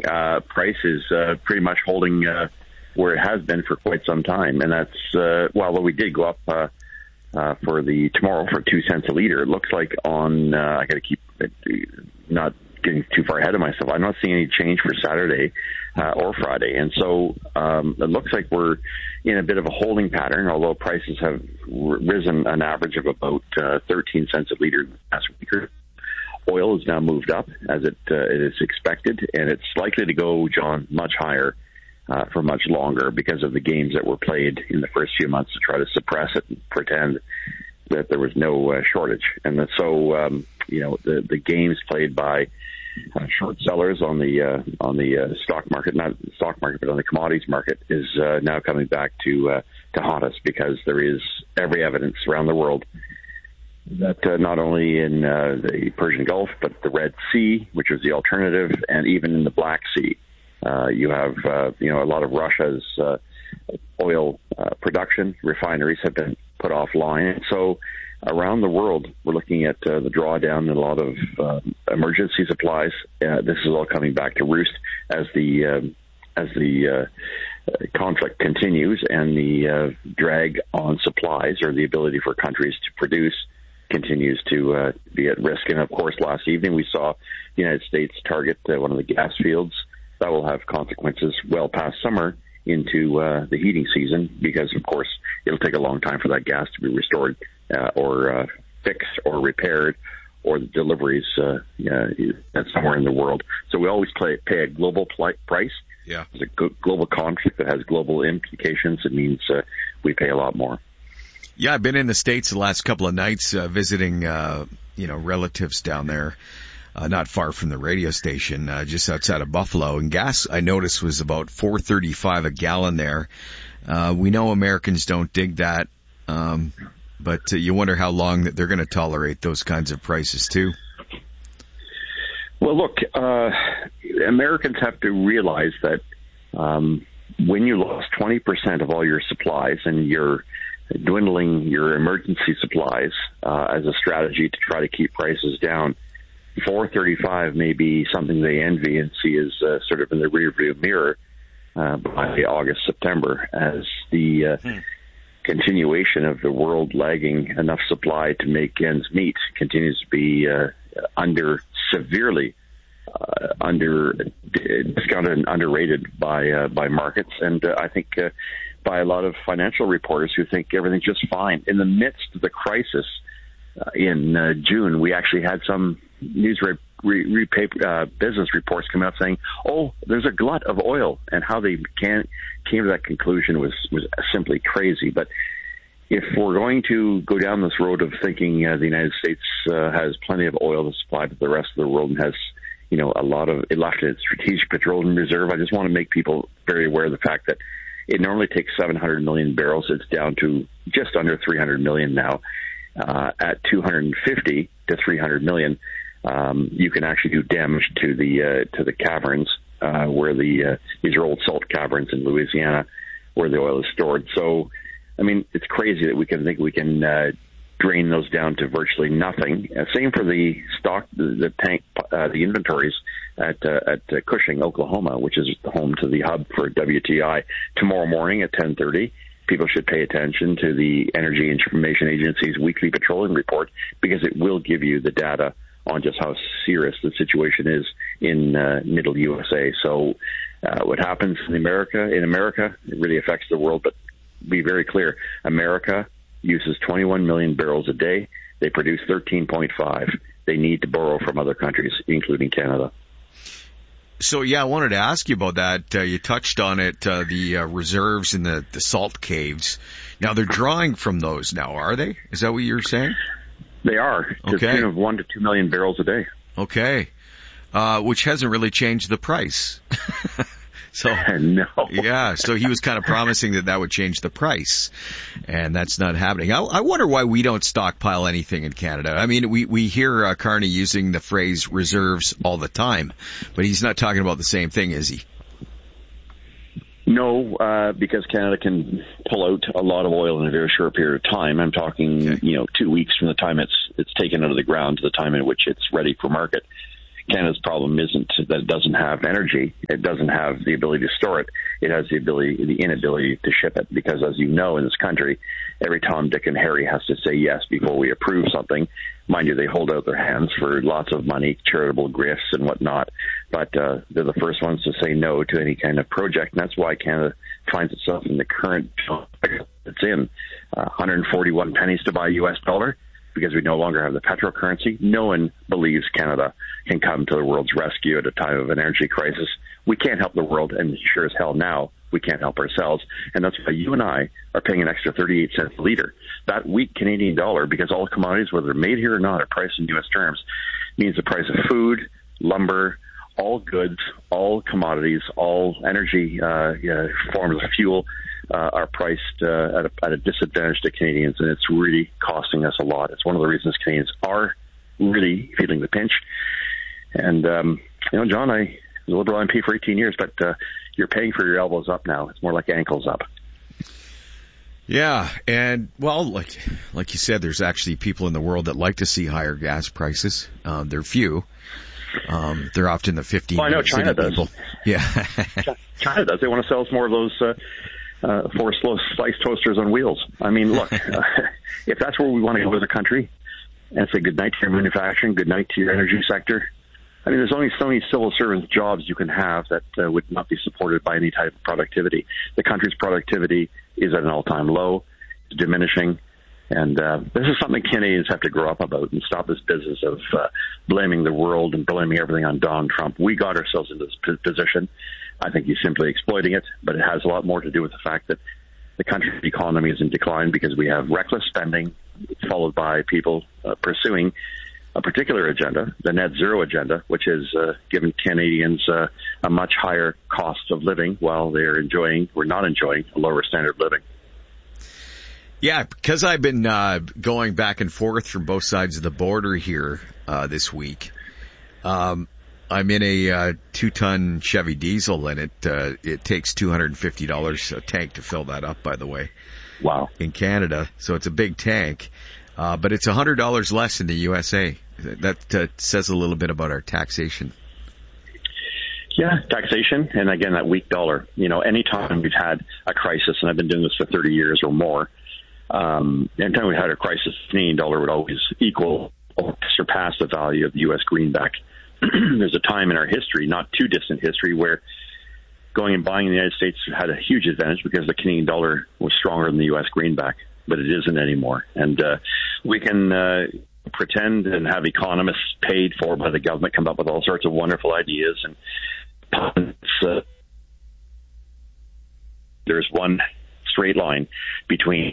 price is pretty much holding where it has been for quite some time. And that's, well, we did go up for the tomorrow for 2 cents a liter. It looks like on, I got to keep not getting too far ahead of myself. I'm not seeing any change for Saturday or Friday. And so it looks like we're in a bit of a holding pattern, although prices have risen an average of about 13 cents a liter last week. Oil has now moved up as it is expected, and it's likely to go, John, much higher for much longer because of the games that were played in the first few months to try to suppress it and pretend that there was no shortage. And so, the games played by short sellers on the stock market, not the stock market, but on the commodities market, is now coming back to haunt us because there is every evidence around the world that not only in the Persian Gulf, but the Red Sea, which is the alternative, and even in the Black Sea, you have a lot of Russia's oil production refineries have been put offline. So around the world, we're looking at the drawdown in a lot of emergency supplies. This is all coming back to roost as the conflict continues and the drag on supplies, or the ability for countries to produce, continues to be at risk. And of course, last evening we saw the United States target one of the gas fields. That will have consequences well past summer into the heating season, because of course it'll take a long time for that gas to be restored or fixed or repaired, or the deliveries somewhere in the world. So we always pay a global price. Yeah, it's a global conflict that has global implications. It means we pay a lot more. Yeah, I've been in the States the last couple of nights visiting, relatives down there, not far from the radio station, just outside of Buffalo. And gas, I noticed, was about $4.35 a gallon there. We know Americans don't dig that, but you wonder how long that they're going to tolerate those kinds of prices too. Well, look, Americans have to realize that when you lost 20% of all your supplies and you're dwindling your emergency supplies as a strategy to try to keep prices down, $4.35 may be something they envy and see as sort of in the rearview mirror by August, September, as the continuation of the world lagging enough supply to make ends meet continues to be severely discounted and underrated by markets, and I think by a lot of financial reporters who think everything's just fine. In the midst of the crisis in June, we actually had some news business reports come out saying, "Oh, there's a glut of oil," and how they came to that conclusion was simply crazy. But if we're going to go down this road of thinking the United States has plenty of oil to supply to the rest of the world and has a lot of it left in its strategic petroleum reserve, I just want to make people very aware of the fact that it normally takes 700 million barrels. It's down to just under 300 million now. At 250 to 300 million, you can actually do damage to the caverns where these are old salt caverns in Louisiana where the oil is stored. So, I mean, it's crazy that we can think we can drain those down to virtually nothing. Same for the stock, the tank, the inventories at Cushing, Oklahoma, which is home to the hub for WTI. Tomorrow morning at 10:30, people should pay attention to the Energy Information Agency's weekly petroleum report, because it will give you the data on just how serious the situation is in middle USA. So what happens in America, it really affects the world. But be very clear, America uses 21 million barrels a day. They produce 13.5. They need to borrow from other countries, including Canada. So, yeah, I wanted to ask you about that. You touched on it, the reserves in the salt caves. Now, they're drawing from those now, are they? Is that what you're saying? They are. To the tune of 1 to 2 million barrels a day. Okay. Which hasn't really changed the price. So no. Yeah, so he was kind of promising that would change the price, and that's not happening. I wonder why we don't stockpile anything in Canada. I mean, we hear Carney using the phrase reserves all the time, but he's not talking about the same thing, is he? No, because Canada can pull out a lot of oil in a very short period of time. I'm talking, 2 weeks from the time it's taken out of the ground to the time in which it's ready for market. Canada's problem isn't that it doesn't have energy. It doesn't have the ability to store it. It has the inability to ship it. Because as you know, in this country, every Tom, Dick, and Harry has to say yes before we approve something. Mind you, they hold out their hands for lots of money, charitable grifts and whatnot. But they're the first ones to say no to any kind of project. And that's why Canada finds itself in the current it's in. 141 pennies to buy a U.S. dollar. Because we no longer have the petro currency. No one believes Canada can come to the world's rescue at a time of an energy crisis. We can't help the world, and sure as hell now, we can't help ourselves. And that's why you and I are paying an extra 38 cents a liter. That weak Canadian dollar, because all commodities, whether they're made here or not, are priced in U.S. terms, means the price of food, lumber, all goods, all commodities, all energy forms of fuel are priced at a disadvantage to Canadians, and it's really costing us a lot. It's one of the reasons Canadians are really feeling the pinch. And, John, I was a Liberal MP for 18 years, but you're paying for your elbows up now. It's more like ankles up. Yeah, and, well, like you said, there's actually people in the world that like to see higher gas prices. They're few. They're often the 15 I know China does. People. Yeah. China does. They want to sell us more of those four slice toasters on wheels. I mean, look, if that's where we want to go as a country, and say good night to your manufacturing, good night to your energy sector. I mean, there's only so many civil servant jobs you can have that would not be supported by any type of productivity. The country's productivity is at an all-time low, it's diminishing, and this is something Canadians have to grow up about and stop this business of blaming the world and blaming everything on Donald Trump. We got ourselves into this position. I think he's simply exploiting it, but it has a lot more to do with the fact that the country's economy is in decline because we have reckless spending followed by people pursuing a particular agenda, the net zero agenda, which has given Canadians a much higher cost of living while they're not enjoying a lower standard of living. Yeah, because I've been going back and forth from both sides of the border here this week. I'm in a 2-ton Chevy diesel, and it takes $250 a tank to fill that up, by the way. Wow. In Canada. So it's a big tank. But it's $100 less in the USA. That says a little bit about our taxation. Yeah, taxation, and again, that weak dollar. Anytime we've had a crisis, and I've been doing this for 30 years or more, anytime we had a crisis, the Canadian dollar would always equal or surpass the value of the U.S. greenback. There's a time in our history, not too distant history, where going and buying in the United States had a huge advantage because the Canadian dollar was stronger than the U.S. greenback, but it isn't anymore. And we can pretend and have economists paid for by the government come up with all sorts of wonderful ideas. And there's one straight line between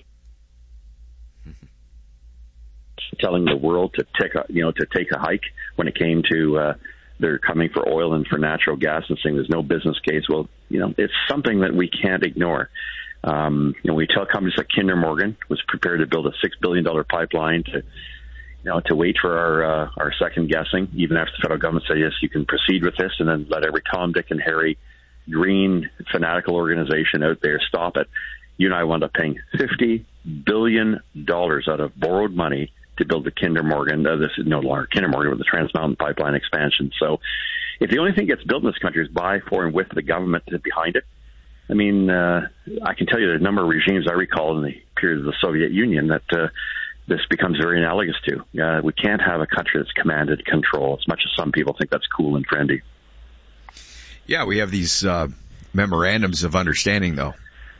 telling the world to take a hike when it came to they're coming for oil and for natural gas and saying there's no business case. Well, it's something that we can't ignore. We tell companies like Kinder Morgan was prepared to build a $6 billion pipeline to wait for our second guessing, even after the federal government said, yes, you can proceed with this, and then let every Tom, Dick, and Harry green fanatical organization out there stop it. You and I wound up paying $50 billion out of borrowed money to build the Kinder Morgan. This is no longer Kinder Morgan, but the Trans Mountain Pipeline expansion. So if the only thing gets built in this country is by, for, and with the government behind it, I mean, I can tell you the number of regimes I recall in the period of the Soviet Union that this becomes very analogous to. We can't have a country that's commanded control, as much as some people think that's cool and trendy. Yeah, we have these memorandums of understanding, though.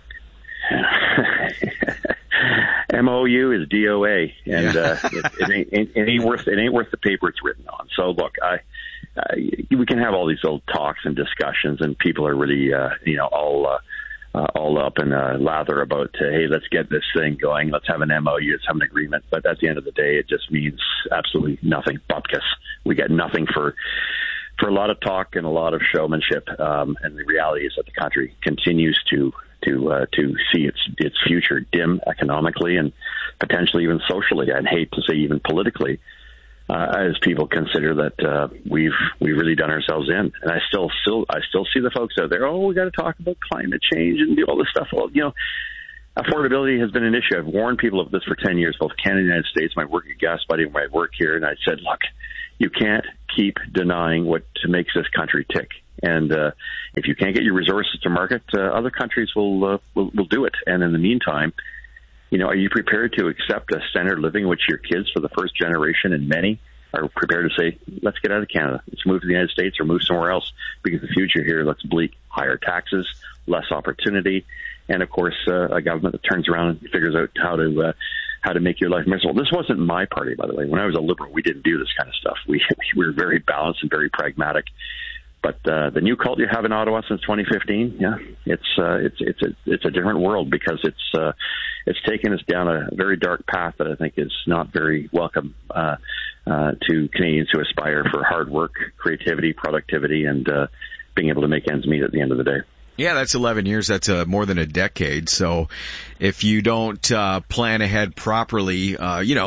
MOU is DOA, and it ain't worth the paper it's written on. So look, we can have all these little talks and discussions, and people are really all up in lather about hey, let's get this thing going, let's have an MOU, let's have an agreement. But at the end of the day, it just means absolutely nothing. Bupkis. We get nothing for a lot of talk and a lot of showmanship, and the reality is that the country continues to see its future dim economically and potentially even socially. I'd hate to say even politically, as people consider that we've really done ourselves in. And I still see the folks out there. Oh, we got to talk about climate change and do all this stuff. Well, affordability has been an issue. I've warned people of this for 10 years, both Canada and the United States. My work at Gas Buddy, where I work here, and I said, look, you can't keep denying what makes this country tick. And if you can't get your resources to market, other countries will do it. And in the meantime, are you prepared to accept a standard of living in which your kids, for the first generation and many, are prepared to say, let's get out of Canada, let's move to the United States or move somewhere else because the future here looks bleak, higher taxes, less opportunity, and of course a government that turns around and figures out how to make your life miserable. This wasn't my party, by the way. When I was a Liberal, we didn't do this kind of stuff. We were very balanced and very pragmatic. But the new cult you have in Ottawa since 2015, it's a different world because it's taken us down a very dark path that I think is not very welcome to Canadians who aspire for hard work, creativity, productivity, and being able to make ends meet at the end of the day. Yeah, that's 11 years. That's more than a decade. So if you don't plan ahead properly,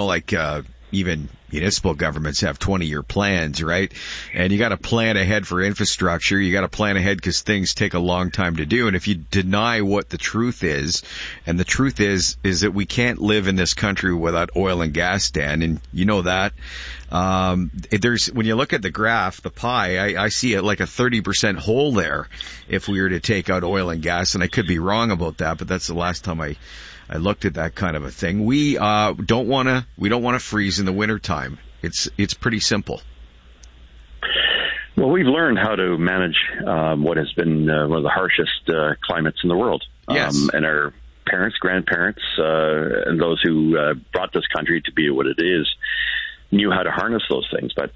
even municipal governments have 20-year plans, right? And you got to plan ahead for infrastructure. You got to plan ahead because things take a long time to do. And if you deny what the truth is, and the truth is that we can't live in this country without oil and gas, Dan, and you know that. When you look at the graph, the pie, I see it like a 30% hole there if we were to take out oil and gas, and I could be wrong about that, but that's the last time I looked at that kind of a thing. We don't want to freeze in the wintertime. It's pretty simple. Well, we've learned how to manage what has been one of the harshest climates in the world. Yes. And our parents, grandparents, and those who brought this country to be what it is knew how to harness those things. But,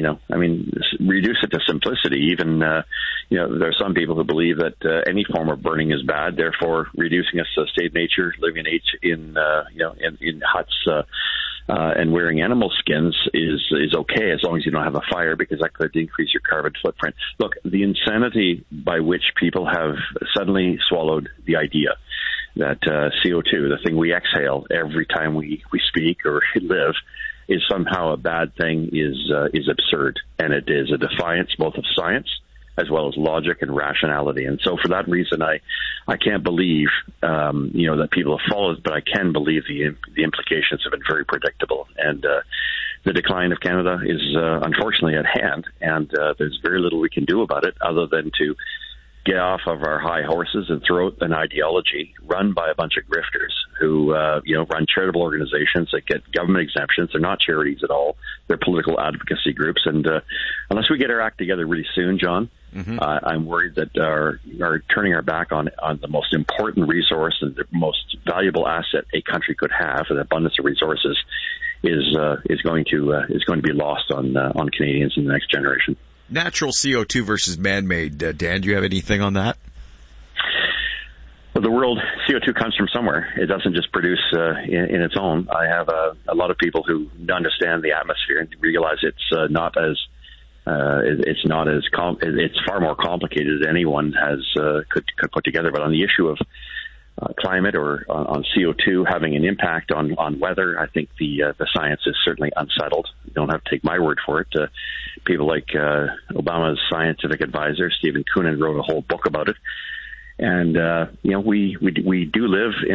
reduce it to simplicity. Even, there are some people who believe that any form of burning is bad. Therefore, reducing us to a state of nature, living in huts, and wearing animal skins is okay as long as you don't have a fire, because that could increase your carbon footprint. Look, the insanity by which people have suddenly swallowed the idea that CO2, the thing we exhale every time we speak or live, is somehow a bad thing is absurd, and it is a defiance both of science as well as logic and rationality. And so for that reason, I can't believe, that people have followed, but I can believe the implications have been very predictable. And the decline of Canada is unfortunately at hand, and there's very little we can do about it other than to get off of our high horses and throw out an ideology run by a bunch of grifters who, run charitable organizations that get government exemptions. They're not charities at all. They're political advocacy groups. And unless we get our act together really soon, John, I'm worried that our turning our back on the most important resource and the most valuable asset a country could have, an abundance of resources, is going to be lost on Canadians in the next generation. Natural CO2 versus man-made. Dan, do you have anything on that? Well, the world, CO2 comes from somewhere. It doesn't just produce in its own. I have a lot of people who understand the atmosphere and realize it's far more complicated than anyone could put together. But on the issue of climate or on CO2 having an impact on weather, I think the science is certainly unsettled. You don't have to take my word for it. People like Obama's scientific advisor, Stephen Koonin, wrote a whole book about it. And we do live in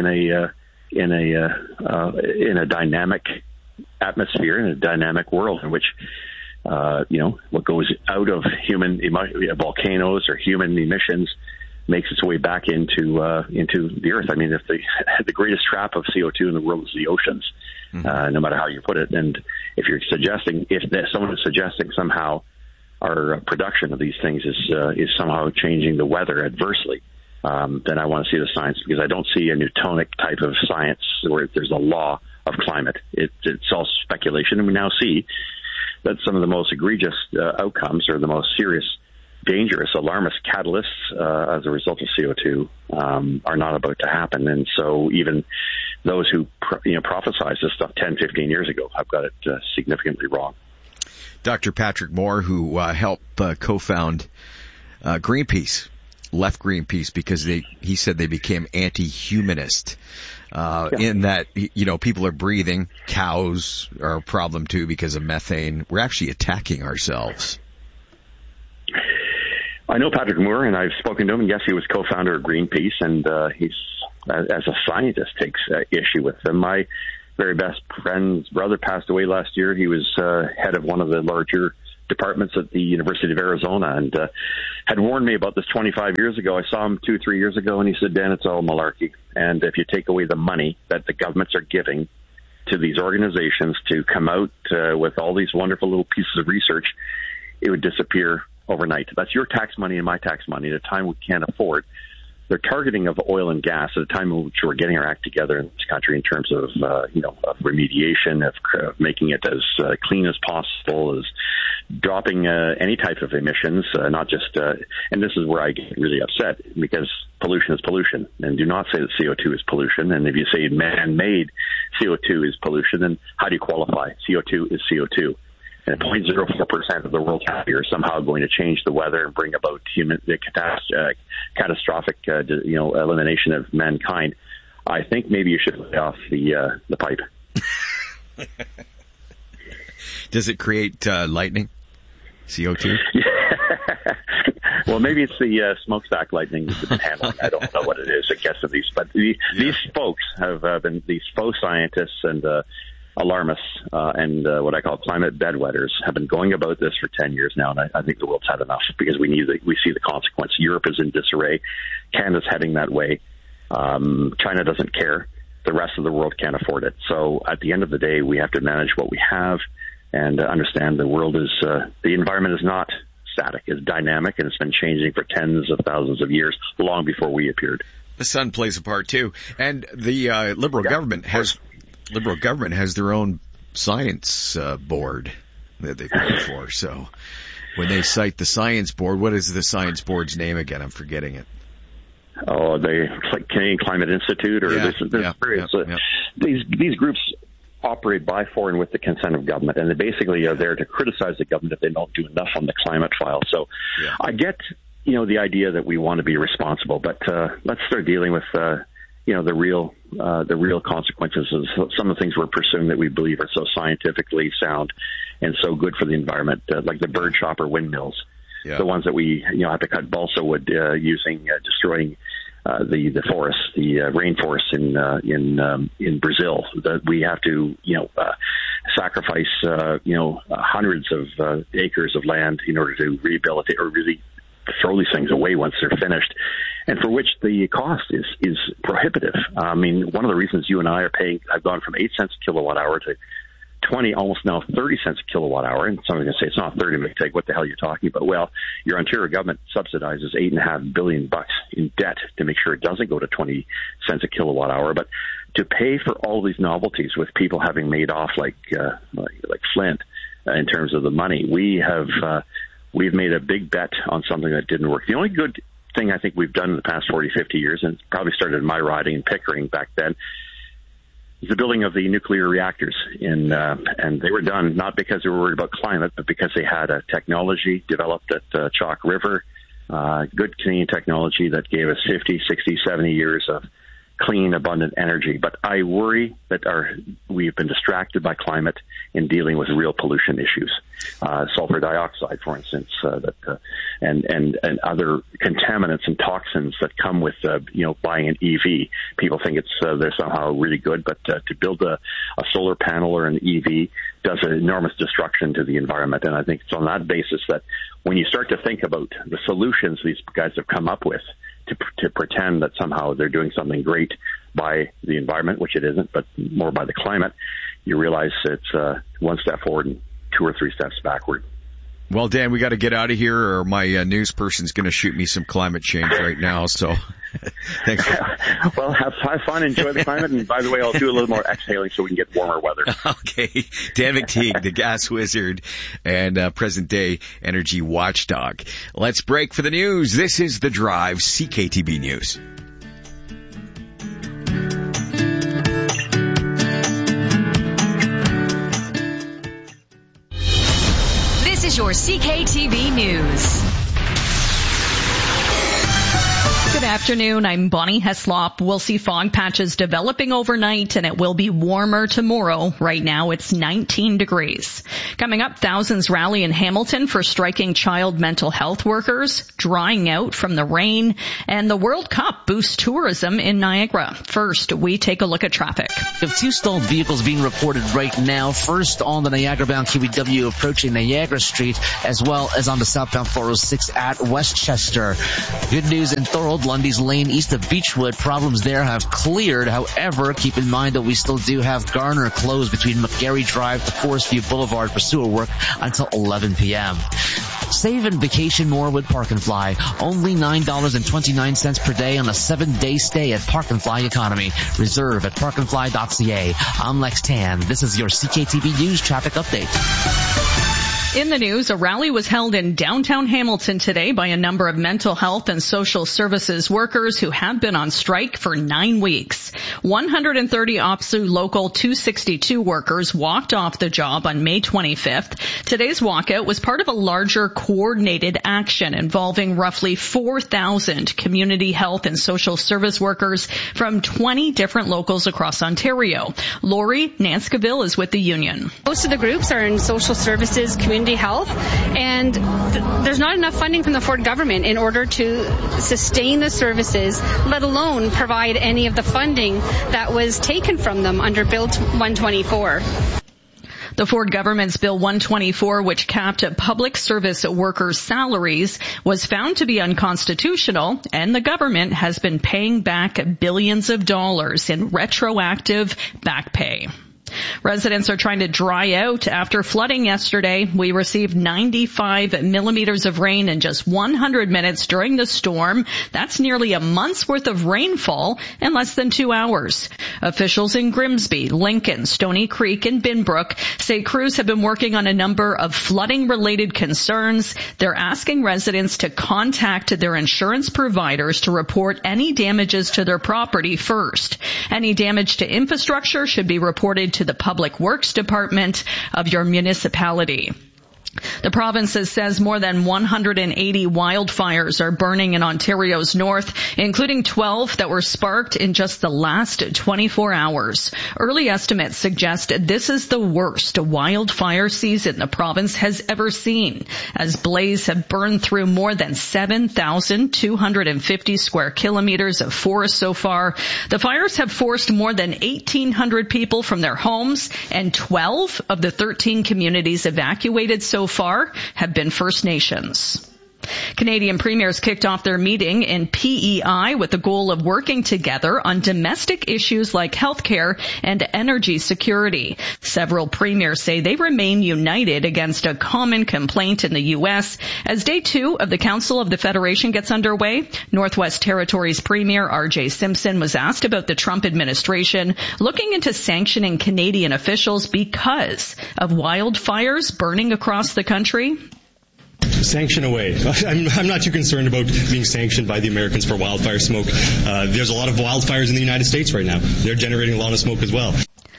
a dynamic atmosphere, in a dynamic world in which what goes out of human volcanoes or human emissions makes its way back into the earth. I mean, if the greatest trap of CO2 in the world is the oceans, no matter how you put it. And if someone is suggesting somehow our production of these things is somehow changing the weather adversely, then I want to see the science, because I don't see a Newtonic type of science where there's a law of climate. It's all speculation, and we now see that some of the most egregious outcomes, or the most serious, dangerous, alarmist catalysts as a result of CO2 are not about to happen. And so even those who prophesized this stuff 10, 15 years ago have got it significantly wrong. Dr. Patrick Moore, who helped co-found Greenpeace, left Greenpeace because he said they became anti-humanist. In that, people are breathing. Cows are a problem too because of methane. We're actually attacking ourselves. I know Patrick Moore, and I've spoken to him. Yes, he was co-founder of Greenpeace, and he's, as a scientist, takes issue with them. very best friend's brother passed away last year. He was head of one of the larger departments at the University of Arizona, and had warned me about this 25 years ago. I saw him 2-3 years ago, and he said, Dan, it's all malarkey. And if you take away the money that the governments are giving to these organizations to come out with all these wonderful little pieces of research, it would disappear overnight. That's your tax money and my tax money at a time we can't afford. They're targeting of oil and gas at a time in which we're getting our act together in this country in terms of, of remediation, of making it as clean as possible, as dropping any type of emissions, not just, and this is where I get really upset, because pollution is pollution, and do not say that CO2 is pollution. And if you say man-made CO2 is pollution, then how do you qualify? CO2 is CO2. And 0.04% of the world's atmosphere is somehow going to change the weather and bring about catastrophic, elimination of mankind. I think maybe you should lay off the pipe. Does it create lightning? CO2? Well, maybe it's the smokestack lightning that's been handling. I don't know what it is. It gets to these, but these folks have been these faux scientists and alarmists and what I call climate bedwetters have been going about this for 10 years now, and I think the world's had enough, because we see the consequence. Europe is in disarray. Canada's heading that way. China doesn't care. The rest of the world can't afford it. So at the end of the day, we have to manage what we have and understand the world is the environment is not static. It's dynamic, and it's been changing for tens of thousands of years, long before we appeared. The sun plays a part too, and the Liberal government has their own science board that they pay for. So when they cite the science board, what is the science board's name again? I'm forgetting it. Oh, the Canadian Climate Institute, or these groups operate by, for, and with the consent of government, and they basically are there to criticize the government if they don't do enough on the climate file. So I get, the idea that we want to be responsible, but let's start dealing with the real consequences of some of the things we're pursuing that we believe are so scientifically sound and so good for the environment, like the bird shopper windmills, the ones that we have to cut balsa wood destroying the forests, the rainforests in Brazil. That we have to sacrifice hundreds of acres of land in order to rehabilitate or really throw these things away once they're finished, and for which the cost is prohibitive. I mean, one of the reasons you and I are paying, I've gone from 8 cents a kilowatt hour to 20, almost now 30 cents a kilowatt hour. And someone's going to say, it's not 30, but take what the hell you're talking about. Well, your Ontario government subsidizes $8.5 billion in debt to make sure it doesn't go to 20 cents a kilowatt hour. But to pay for all these novelties with people having made off like Flint in terms of the money, we've made a big bet on something that didn't work. The only good thing I think we've done in the past 40, 50 years, and probably started in my riding in Pickering back then, is the building of the nuclear reactors. And they were done not because they were worried about climate, but because they had a technology developed at Chalk River, good Canadian technology that gave us 50, 60, 70 years of clean, abundant energy. But I worry that we've been distracted by climate in dealing with real pollution issues. Sulfur dioxide, for instance, and other contaminants and toxins that come with, buying an EV. People think they're somehow really good, but to build a solar panel or an EV does an enormous destruction to the environment. And I think it's on that basis that when you start to think about the solutions these guys have come up with, to pretend that somehow they're doing something great by the environment, which it isn't, but more by the climate, you realize it's one step forward and 2 or 3 steps backward. Well, Dan, we got to get out of here, or my news person's going to shoot me some climate change right now. So, thanks. Well, have fun, enjoy the climate, and by the way, I'll do a little more exhaling so we can get warmer weather. Okay, Dan McTeague, the gas wizard and present-day energy watchdog. Let's break for the news. This is The Drive, CKTB News. Your CKTV News. Good afternoon. I'm Bonnie Heslop. We'll see fog patches developing overnight, and it will be warmer tomorrow. Right now, it's 19 degrees. Coming up, thousands rally in Hamilton for striking child mental health workers, drying out from the rain, and the World Cup boosts tourism in Niagara. First, we take a look at traffic. We have two stalled vehicles being reported right now. First on the Niagara-bound QEW approaching Niagara Street, as well as on the southbound 406 at Westchester. Good news in Thorold, Lundy's Lane east of Beechwood. Problems there have cleared. However, keep in mind that we still do have Garner closed between McGarry Drive to Forest View Boulevard for sewer work until 11 p.m. Save and vacation more with Park and Fly. Only $9.29 per day on a 7-day stay at Park and Fly Economy. Reserve at parkandfly.ca. I'm Lex Tan. This is your CKTV News Traffic Update. In the news, a rally was held in downtown Hamilton today by a number of mental health and social services workers who have been on strike for 9 weeks. 130 OPSEU Local 262 workers walked off the job on May 25th. Today's walkout was part of a larger coordinated action involving roughly 4,000 community health and social service workers from 20 different locals across Ontario. Lori Nanscaville is with the union. Most of the groups are in social services, community health, and there's not enough funding from the Ford government in order to sustain the services, let alone provide any of the funding that was taken from them under Bill 124. The Ford government's Bill 124, which capped public service workers' salaries, was found to be unconstitutional, and the government has been paying back billions of dollars in retroactive back pay. Residents are trying to dry out after flooding yesterday. We received 95 millimeters of rain in just 100 minutes during the storm. That's nearly a month's worth of rainfall in less than 2 hours. Officials in Grimsby, Lincoln, Stony Creek, and Binbrook say crews have been working on a number of flooding-related concerns. They're asking residents to contact their insurance providers to report any damages to their property first. Any damage to infrastructure should be reported to the Public Works Department of your municipality. The province says more than 180 wildfires are burning in Ontario's north, including 12 that were sparked in just the last 24 hours. Early estimates suggest this is the worst wildfire season the province has ever seen, as blaze have burned through more than 7,250 square kilometers of forest so far. The fires have forced more than 1,800 people from their homes, and 12 of the 13 communities evacuated so far have been First Nations. Canadian premiers kicked off their meeting in PEI with the goal of working together on domestic issues like healthcare and energy security. Several premiers say they remain united against a common complaint in the U.S. As day 2 of the Council of the Federation gets underway, Northwest Territories Premier R.J. Simpson was asked about the Trump administration looking into sanctioning Canadian officials because of wildfires burning across the country. Sanction away. I'm not too concerned about being sanctioned by the Americans for wildfire smoke. There's a lot of wildfires in the United States right now. They're generating a lot of smoke as well.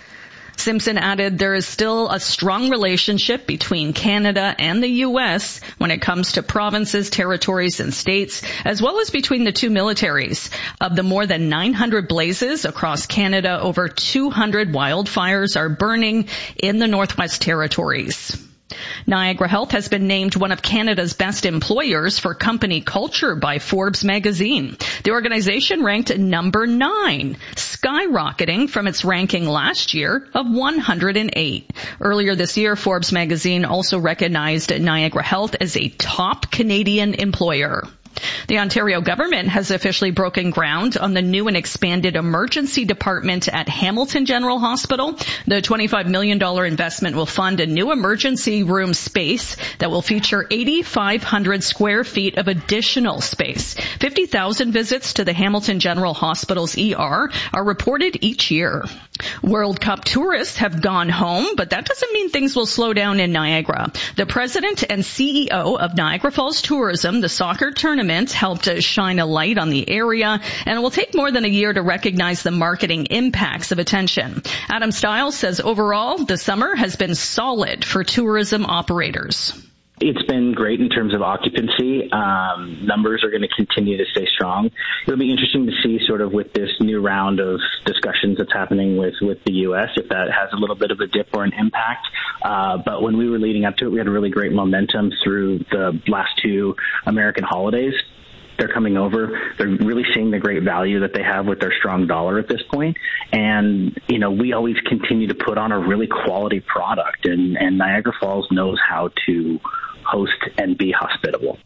Simpson added there is still a strong relationship between Canada and the U.S. when it comes to provinces, territories, and states, as well as between the two militaries. Of the more than 900 blazes across Canada, over 200 wildfires are burning in the Northwest Territories. Niagara Health has been named one of Canada's best employers for company culture by Forbes magazine. The organization ranked number 9, skyrocketing from its ranking last year of 108. Earlier this year, Forbes magazine also recognized Niagara Health as a top Canadian employer. The Ontario government has officially broken ground on the new and expanded emergency department at Hamilton General Hospital. The $25 million investment will fund a new emergency room space that will feature 8,500 square feet of additional space. 50,000 visits to the Hamilton General Hospital's ER are reported each year. World Cup tourists have gone home, but that doesn't mean things will slow down in Niagara. The president and CEO of Niagara Falls Tourism, the soccer tournament, helped shine a light on the area, and it will take more than a year to recognize the marketing impacts of attention. Adam Stiles says overall, the summer has been solid for tourism operators. It's been great in terms of occupancy. Numbers are going to continue to stay strong. It'll be interesting to see sort of with this new round of discussions that's happening with the U.S. if that has a little bit of a dip or an impact. But when we were leading up to it, we had a really great momentum through the last two American holidays. They're coming over. They're really seeing the great value that they have with their strong dollar at this point. And, we always continue to put on a really quality product, and Niagara Falls knows how to host and be hospitable.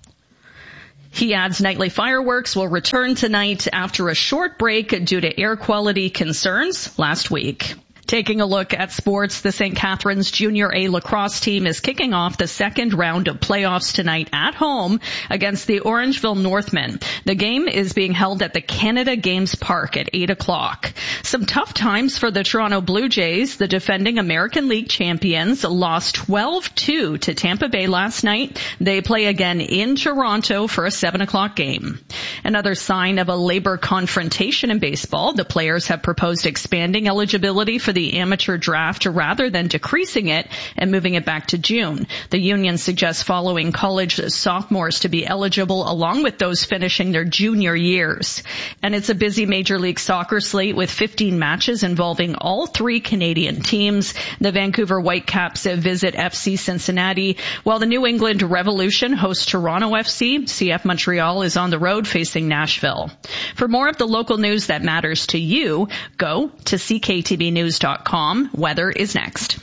He adds nightly fireworks will return tonight after a short break due to air quality concerns last week. Taking a look at sports, the St. Catharines Junior A lacrosse team is kicking off the second round of playoffs tonight at home against the Orangeville Northmen. The game is being held at the Canada Games Park at 8 o'clock. Some tough times for the Toronto Blue Jays. The defending American League champions lost 12-2 to Tampa Bay last night. They play again in Toronto for a 7 o'clock game. Another sign of a labor confrontation in baseball. The players have proposed expanding eligibility for the amateur draft rather than decreasing it and moving it back to June. The union suggests following college sophomores to be eligible along with those finishing their junior years. And it's a busy Major League Soccer slate with 15 matches involving all three Canadian teams. The Vancouver Whitecaps visit FC Cincinnati, while the New England Revolution hosts Toronto FC. CF Montreal is on the road facing Nashville. For more of the local news that matters to you, go to CKTBnews.com. Weather is next.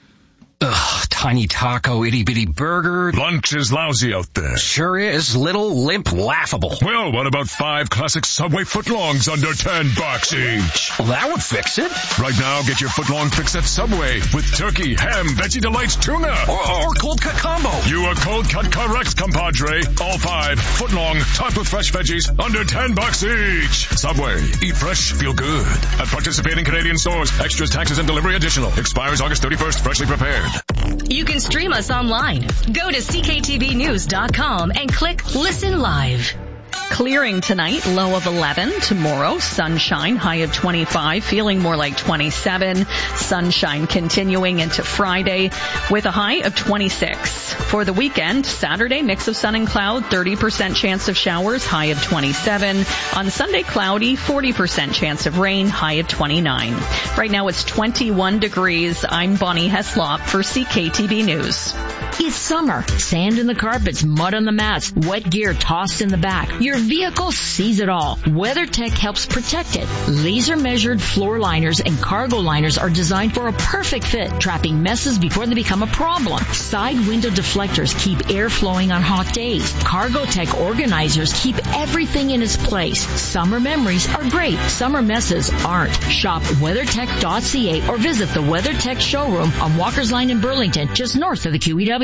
Ugh, tiny taco, itty-bitty burger. Lunch is lousy out there. Sure is. Little, limp, laughable. Well, what about 5 classic Subway footlongs under $10 each? Well, that would fix it. Right now, get your footlong fix at Subway with turkey, ham, Veggie Delights, tuna. Or cold cut combo. You are cold cut correct, compadre. All 5 footlong, topped with fresh veggies, under $10 each. Subway. Eat fresh, feel good. At participating Canadian stores. Extras, taxes, and delivery additional. Expires August 31st. Freshly prepared. You can stream us online. Go to CKTBnews.com and click Listen Live. Clearing tonight, low of 11. Tomorrow, sunshine, high of 25, feeling more like 27. Sunshine continuing into Friday with a high of 26. For the weekend, Saturday, mix of sun and cloud, 30% chance of showers, high of 27. On Sunday, cloudy, 40% chance of rain, high of 29. Right now, it's 21 degrees. I'm Bonnie Heslop for CKTB News. It's summer. Sand in the carpets, mud on the mats, wet gear tossed in the back. Your vehicle sees it all. WeatherTech helps protect it. Laser-measured floor liners and cargo liners are designed for a perfect fit, trapping messes before they become a problem. Side window deflectors keep air flowing on hot days. Cargotech organizers keep everything in its place. Summer memories are great. Summer messes aren't. Shop WeatherTech.ca or visit the WeatherTech showroom on Walker's Line in Burlington, just north of the QEW.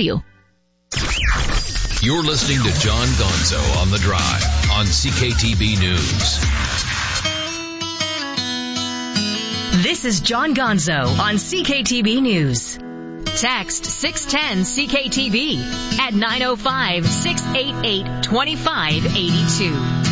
You're listening to John Gonzo on The Drive on CKTB News. This is John Gonzo on CKTB News. Text 610-CKTB at 905-688-2582.